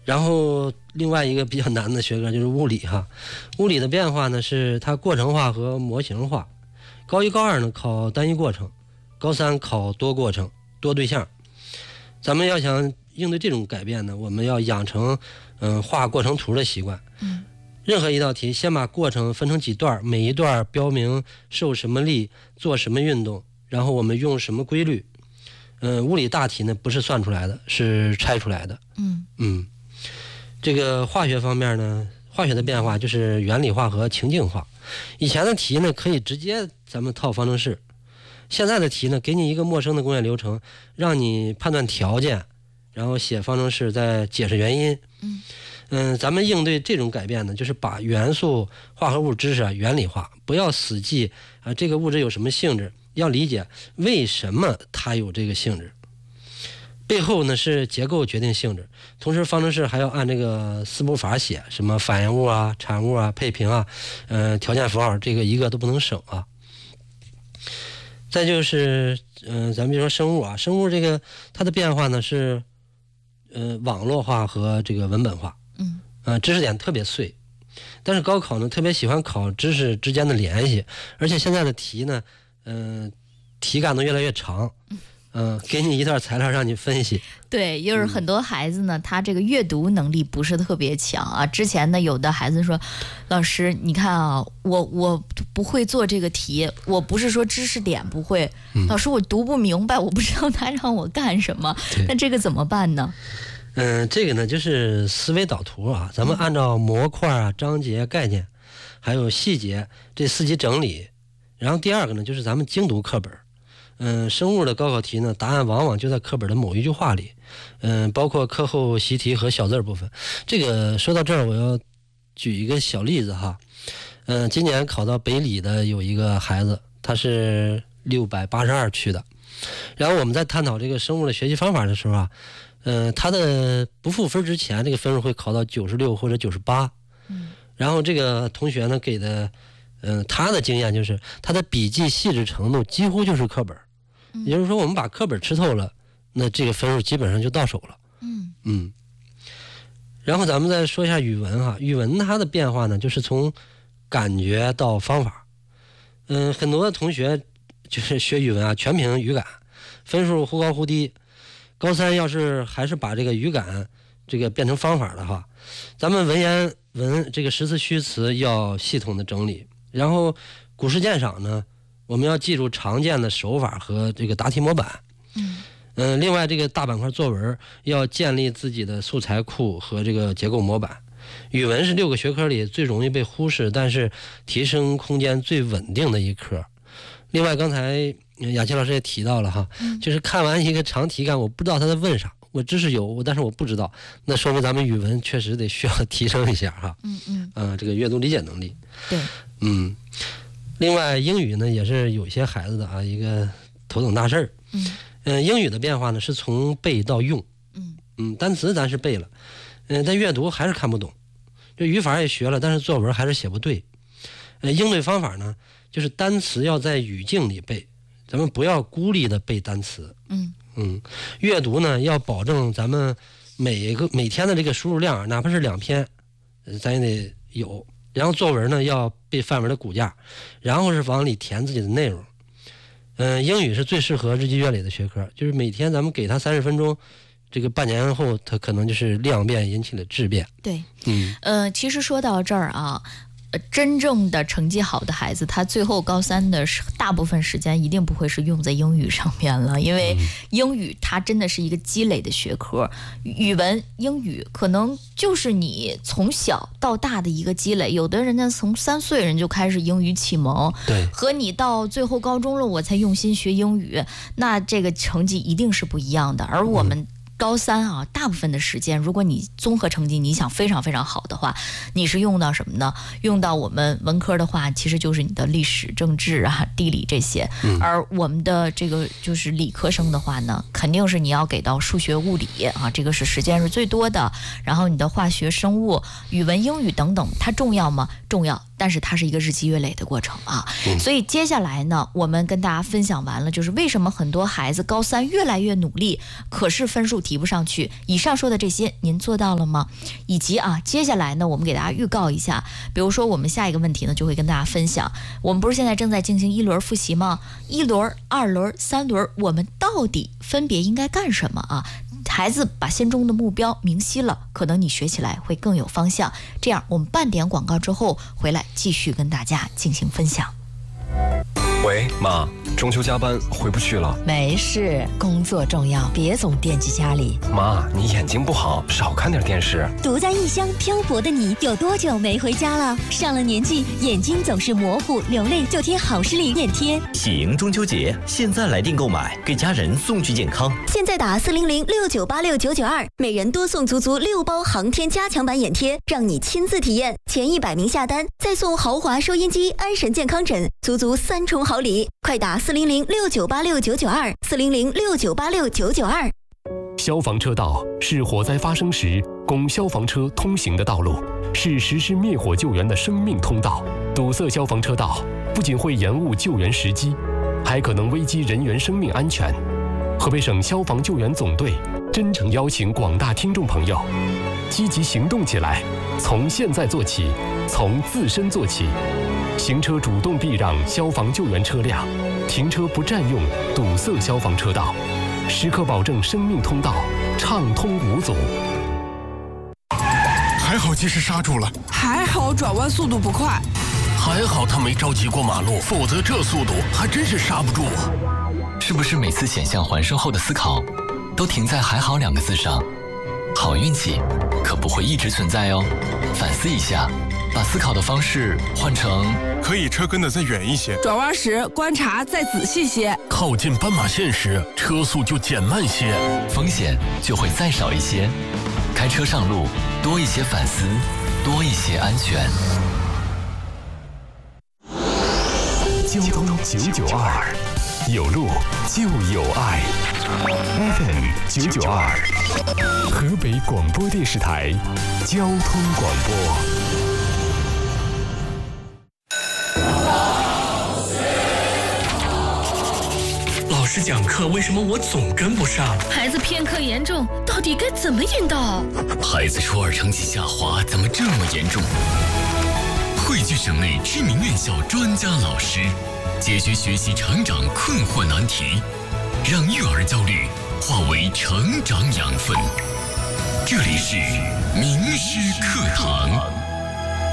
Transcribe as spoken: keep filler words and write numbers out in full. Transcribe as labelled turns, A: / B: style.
A: 然后另外一个比较难的学科就是物理哈，物理的变化呢是它过程化和模型化。高一高二呢考单一过程，高三考多过程多对象。咱们要想应对这种改变呢，我们要养成嗯画过程图的习惯。
B: 嗯，
A: 任何一道题先把过程分成几段，每一段标明受什么力做什么运动，然后我们用什么规律。嗯，物理大题呢不是算出来的，是拆出来的。
B: 嗯
A: 嗯，这个化学方面呢，化学的变化就是原理化和情境化。以前的题呢可以直接咱们套方程式，现在的题呢给你一个陌生的工业流程，让你判断条件，然后写方程式再解释原因。
B: 嗯
A: 嗯，咱们应对这种改变呢，就是把元素化合物知识啊原理化，不要死记啊这个物质有什么性质，要理解为什么它有这个性质，背后呢是结构决定性质。同时方程式还要按这个四步法写，什么反应物啊、产物啊、配平啊、呃条件符号，这个一个都不能省啊。再就是嗯、呃，咱们比如说生物啊，生物这个它的变化呢是呃网络化和这个文本化。
B: 嗯，
A: 呃，知识点特别碎，但是高考呢特别喜欢考知识之间的联系，而且现在的题呢，嗯、呃，题干都越来越长，嗯、呃，给你一段材料让你分析。
B: 对，就是很多孩子呢，嗯、他这个阅读能力不是特别强啊。之前呢，有的孩子说，老师，你看啊，我我不会做这个题，我不是说知识点不会，
A: 嗯、
B: 老师我读不明白，我不知道他让我干什么，那这个怎么办呢？
A: 嗯，这个呢就是思维导图啊，咱们按照模块啊、章节、概念，还有细节这四级整理。然后第二个呢，就是咱们精读课本。嗯，生物的高考题呢，答案往往就在课本的某一句话里。嗯，包括课后习题和小字部分。这个说到这儿，我要举一个小例子哈。嗯，今年考到北理的有一个孩子，他是六百八十二去的。然后我们在探讨这个生物的学习方法的时候啊。嗯，他的不负分之前，这个分数会考到九十六或者九十八。
B: 嗯，
A: 然后这个同学呢给的，嗯，他的经验就是他的笔记细致程度几乎就是课本，
B: 嗯、
A: 也就是说我们把课本吃透了，那这个分数基本上就到手了。
B: 嗯
A: 嗯。然后咱们再说一下语文哈，语文它的变化呢，就是从感觉到方法。嗯，很多同学就是学语文啊，全凭语感，分数忽高忽低。高三要是还是把这个语感这个变成方法的话，咱们文言文这个实词虚词要系统的整理，然后古诗鉴赏呢，我们要记住常见的手法和这个答题模板。
B: 嗯
A: 嗯、呃，另外这个大板块作文要建立自己的素材库和这个结构模板。语文是六个学科里最容易被忽视，但是提升空间最稳定的一科。另外刚才雅琪老师也提到了哈，就是看完一个长题干，我不知道他在问啥，我知识有，但是我不知道，那说明咱们语文确实得需要提升一下哈。
B: 嗯嗯，
A: 呃，这个阅读理解能力。
B: 对，
A: 嗯，另外英语呢也是有些孩子的啊一个头等大事儿。
B: 嗯
A: 嗯、呃，英语的变化呢是从背到用。
B: 嗯
A: 嗯，单词咱是背了，嗯、呃，但阅读还是看不懂，这语法也学了，但是作文还是写不对。呃，应对方法呢，就是单词要在语境里背。咱们不要孤立的背单词。
B: 嗯
A: 嗯，阅读呢要保证咱们每一个每天的这个输入量，哪怕是两篇，咱也得有。然后作文呢要背范文的骨架，然后是往里填自己的内容。嗯、呃，英语是最适合日积月累的学科，就是每天咱们给他三十分钟，这个半年后他可能就是量变引起了质变。
B: 对，
A: 嗯，
B: 呃，其实说到这儿啊。真正的成绩好的孩子，他最后高三的大部分时间一定不会是用在英语上面了，因为英语它真的是一个积累的学科，语文、英语可能就是你从小到大的一个积累。有的人呢，从三岁人就开始英语启蒙，
A: 对，
B: 和你到最后高中了我才用心学英语，那这个成绩一定是不一样的。而我们、嗯高三啊，大部分的时间，如果你综合成绩你想非常非常好的话，你是用到什么呢？用到我们文科的话，其实就是你的历史、政治啊、地理这些。
A: 嗯、
B: 而我们的这个就是理科生的话呢，肯定是你要给到数学、物理啊，这个是时间是最多的。然后你的化学、生物、语文、英语等等，它重要吗？重要。 但是它是一个日积月累的过程啊。所以接下来呢，我们跟大家分享完了，就是为什么很多孩子高三越来越努力，可是分数提不上去。以上说的这些，您做到了吗？以及啊，接下来呢，我们给大家预告一下，比如说我们下一个问题呢，就会跟大家分享，我们不是现在正在进行一轮复习吗？一轮、二轮、三轮，我们到底分别应该干什么啊？孩子把心中的目标明晰了，可能你学起来会更有方向。这样，我们半点广告之后回来继续跟大家进行分享。
C: 喂，妈，中秋加班回不去了。
D: 没事，工作重要，别总惦记家里。
C: 妈，你眼睛不好，少看点电视。
E: 独在异乡漂泊的你，有多久没回家了？上了年纪，眼睛总是模糊流泪，就贴好视力眼贴。
F: 喜迎中秋节，现在来电购买，给家人送去健康。
E: 现在打四零零六九八六九九二，每人多送足足六包航天加强版眼贴，让你亲自体验。前一百名下单，再送豪华收音机、安神健康枕，足足三重好礼。快打四零零六九八六九九二，四零零六九八六九九二。
G: 消防车道是火灾发生时供消防车通行的道路，是实施灭火救援的生命通道。堵塞消防车道不仅会延误救援时机，还可能危及人员生命安全。河北省消防救援总队真诚邀请广大听众朋友积极行动起来，从现在做起，从自身做起。行车主动避让消防救援车辆，停车不占用堵塞消防车道，时刻保证生命通道畅通无阻。
H: 还好及时刹住了，
I: 还好转弯速度不快，
H: 还好他没着急过马路，否则这速度还真是刹不住啊。
J: 是不是每次险象环生后的思考都停在还好两个字上？好运气可不会一直存在哦，反思一下，把思考的方式换成
H: 可以车跟得再远一些，
I: 转弯时观察再仔细些，
H: 靠近斑马线时车速就减慢些，
J: 风险就会再少一些。开车上路多一些反思，多一些安全。
G: 交通九九二，有路就有爱。F M 九九二，河北广播电视台交通广播。
K: 老师讲课，为什么我总跟不上？
L: 孩子偏科严重，到底该怎么引导？
M: 孩子初二成绩下滑，怎么这么严重？汇聚省内知名院校专家老师，解决学习成长困惑难题，让育儿焦虑化为成长养分。这里是名师课堂。